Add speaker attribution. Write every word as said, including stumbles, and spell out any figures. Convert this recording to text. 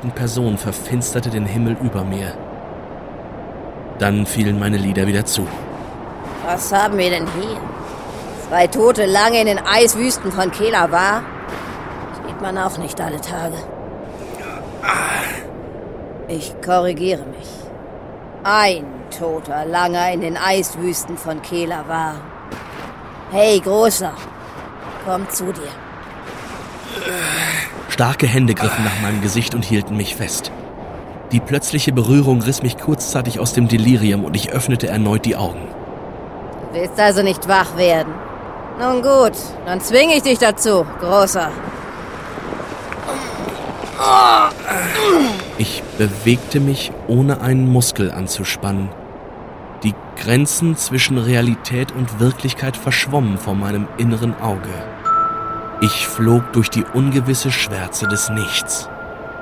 Speaker 1: toten Person verfinsterte den Himmel über mir. Dann fielen meine Lider wieder zu.
Speaker 2: Was haben wir denn hier? Zwei Tote lange in den Eiswüsten von Kelawa? Sieht man auch nicht alle Tage. Ich korrigiere mich. Ein toter Langer in den Eiswüsten von Kelawa. Hey, Großer, komm zu dir.
Speaker 1: Starke Hände griffen nach meinem Gesicht und hielten mich fest. Die plötzliche Berührung riss mich kurzzeitig aus dem Delirium und ich öffnete erneut die Augen.
Speaker 2: Du willst also nicht wach werden? Nun gut, dann zwinge ich dich dazu, Großer.
Speaker 1: Ich bewegte mich, ohne einen Muskel anzuspannen. Die Grenzen zwischen Realität und Wirklichkeit verschwommen vor meinem inneren Auge. Ich flog durch die ungewisse Schwärze des Nichts.